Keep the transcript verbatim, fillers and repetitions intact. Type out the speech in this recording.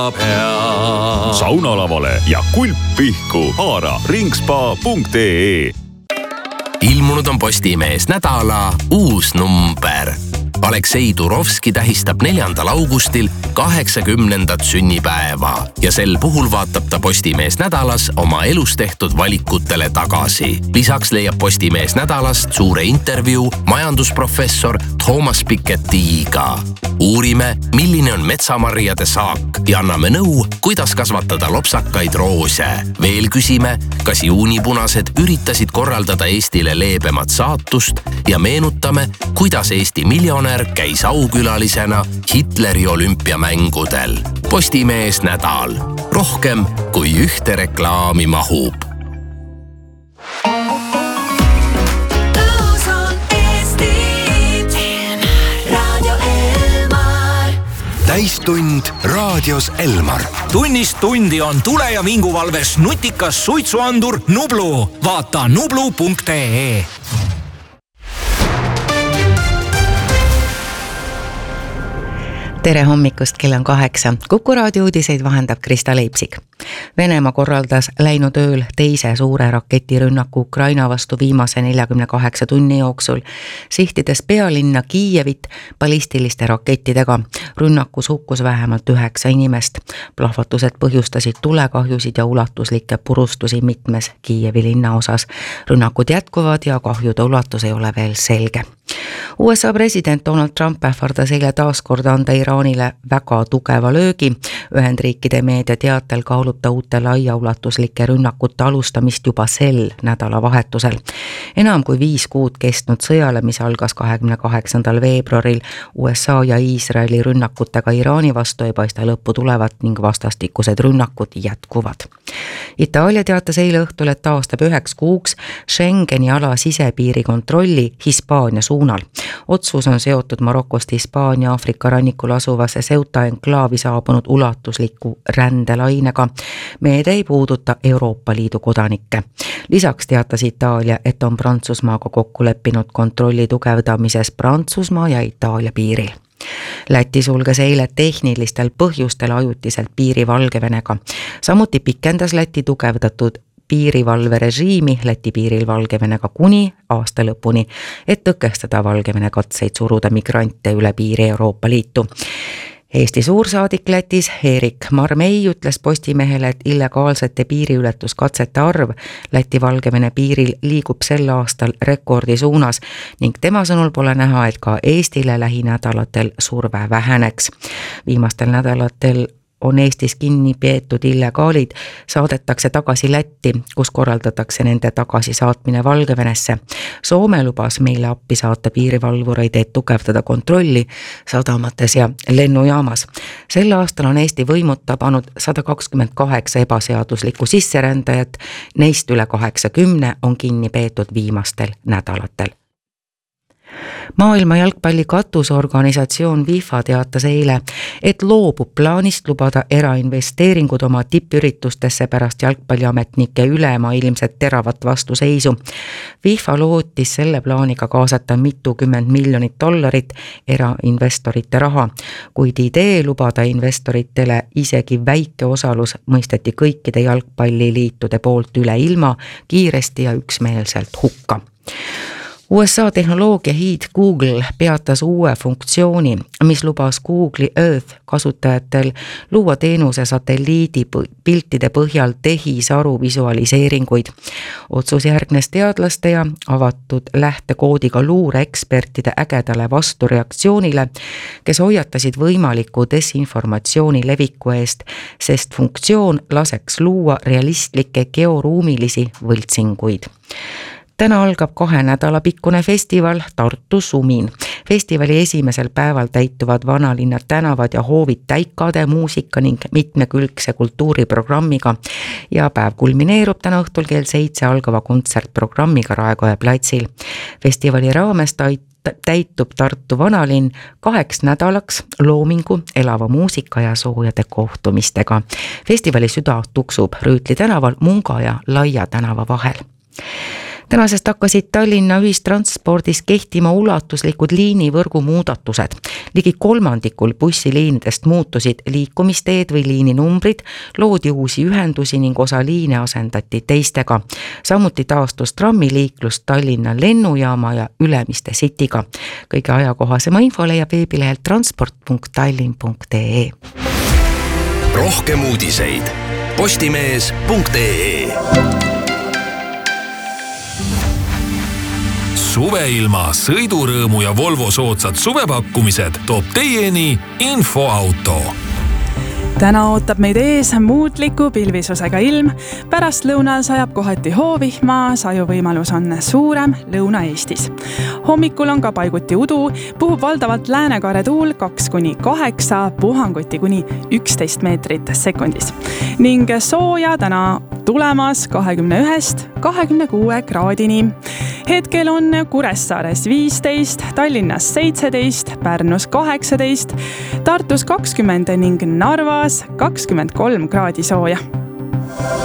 saunalavale ja kulppihku haara ringspa punkt ee. Ilmunud on Postimees nädala uus number. Aleksei Turovski tähistab neljandal augustil kaheksakümnendat sünnipäeva ja sel puhul vaatab ta Postimees nädalas oma elus tehtud valikutele tagasi. Lisaks leiab Postimees nädalast suure intervjuu majandusprofessor Thomas Piketty'iga. Uurime, milline on metsamarjade saak ja anname nõu, kuidas kasvatada lopsakaid roose. Veel küsime, kas juunipunased üritasid korraldada Eestile leebemat saatust ja meenutame, kuidas Eesti miljonär käis aukülalisena Hitleri olümpiamängudel. Postimees nädal. Rohkem kui ühte reklaami mahub. Täistund raadios Elmar. Tunnist tundi on tule- ja vinguvalves nutikas suitsuandur Nublu. Vaata nublu punkt ee. Tere hommikust, kell on kaheksa. Kuku raadio uudiseid vahendab Krista Leipsik. Venemaa korraldas läinud ööl teise suure raketirünnaku Ukraina vastu viimase neljakümne kaheksa tunni jooksul, sihtides pealinna Kiievit ballistiliste rakettidega. Rünnakus hukkus vähemalt üheksa inimest. Plahvatused põhjustasid tulekahjusid ja ulatuslikke purustusi mitmes Kiievi linna osas. Rünnakud jätkuvad ja kahjude ulatus ei ole veel selge. U S A president Donald Trump ähvardas eile taaskord anda Iraanile väga tugeva löögi. Ühendriikide meedia teatel kaalub ta uute laiaulatuslike rünnakute alustamist juba sel nädalavahetusel. Enam kui viis kuud kestnud sõjale, mis algas kahekümne kaheksandal veebruaril U S A ja Iisraeli rünnakutega Iraani vastu, ei paista lõppu tulevat ning vastastikused rünnakud jätkuvad. Itaalia teatas eile õhtul, et taastab üheks kuuks Schengeni ala sisepiiri kontrolli Hispaania suunal. Otsus on seotud Marokost Hispaania Aafrika rannikul asuvasse Ceuta enklaavi saabunud ulatusliku rändelainega. Meede ei puuduta Euroopa Liidu kodanikke. Lisaks teatas Itaalia, et on Prantsusmaaga kokku leppinud kontrolli tugevdamises Prantsusmaa ja Itaalia piiril. Läti sulges eile tehnilistel põhjustel ajutiselt piiri Valgevenega. Samuti pikendas Läti tugevdatud piirivalverežiimi Läti piiril Valgevenega kuni aasta lõpuni, et tõkestada Valgevene katseid suruda migrante üle piiri Euroopa Liitu. Eesti suursaadik Lätis Erik Marmei ütles Postimehele, et illegaalsete piiriületuskatsete arv Läti-Valgevene piiril liigub sel aastal rekordi suunas ning tema sõnul pole näha, et ka Eestile lähinädalatel surve väheneks. Viimastel nädalatel on Eestis kinni peetud illegaalid, saadetakse tagasi Lätti, kus korraldatakse nende tagasisaatmine Valgevenesse. Soome lubas meile appi saata piirivalvureid, et tugevdada kontrolli sadamates ja lennujaamas. Sel aastal on Eesti võimud tabanud sada kakskümmend kaheksa ebaseaduslikku sisserändajat, neist üle kaheksakümne on kinni peetud viimastel nädalatel. Maailma jalgpalli katusorganisatsioon FIFA teatas eile, et loobub plaanist lubada erainvesteeringud oma tippüritustesse pärast jalgpalliametnike ülemaailmset teravat vastuseisu. FIFA lootis selle plaaniga kaasata mitukümmend miljonit dollarit erainvestorite raha, kuid idee lubada investoritele isegi väike osalus mõisteti kõikide jalgpalliliitude poolt üle ilma kiiresti ja üksmeelselt hukka. U S A tehnoloogia hiid Google peatas uue funktsiooni, mis lubas Google'i Earth kasutajatel luua teenuse satelliidi piltide põhjal tehisaru visualiseeringuid. Otsus järgnes teadlaste ja avatud lähtekoodiga luureekspertide ägedale vastureaktsioonile, kes hoiatasid võimaliku desinformatsiooni leviku eest, sest funktsioon laseks luua realistlikke georuumilisi võltsinguid. Täna algab kahe nädala pikkune festival Tartu Sumin. Festivali esimesel päeval täituvad vanalinna tänavad ja hoovid täikade, muusika ning mitmekülgse kultuuriprogrammiga ja päev kulmineerub täna õhtul kell seitse algava kontsertprogrammiga Raekoja platsil. Festivali raames täitub Tartu vanalinn kaheks nädalaks loomingu, elava muusika ja soojade kohtumistega. Festivali süda tuksub Rüütli tänaval Munga ja Laia tänava vahel. tänasest hakkasid Tallinna ühistranspordis kehtima ulatuslikud liinivõrgu muudatused. Ligi kolmandikul bussiliinidest muutusid liikumisteed või liininumbrid, loodi uusi ühendusi ning osa liine asendati teistega. Samuti taastus trammiliiklus Tallinna lennujaama ja Ülemiste Cityga. Kõige ajakohasema info leiab veebilehelt transport punkt tallinn punkt ee. Rohkem uudiseid postimees punkt ee. Suveilma, sõidurõõmu ja Volvo soodsad suvepakkumised toob teieni Infoauto. Täna ootab meid ees muutliku pilvisusega ilm. Pärast lõunal sajab kohati hoovihma, sajuvõimalus on suurem Lõuna-Eestis. Hommikul on ka paiguti udu, puhub valdavalt läänekaare tuul kaks kuni kaheksa, puhanguti kuni üksteist meetrit sekundis. Ning sooja täna tulemas kahekümne ühest kahekümne kuue kraadini. Hetkel on Kuressaares viisteist, Tallinnas seitseteist, Pärnus kaheksateist, Tartus kakskümmend ning Narvas kakskümmend kolm kraadi sooja.